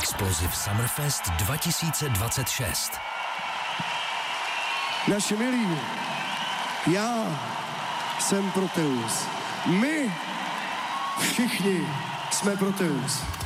Explosive Summerfest 2026. Naši milí, já jsem Proteus. My všichni jsme Proteus.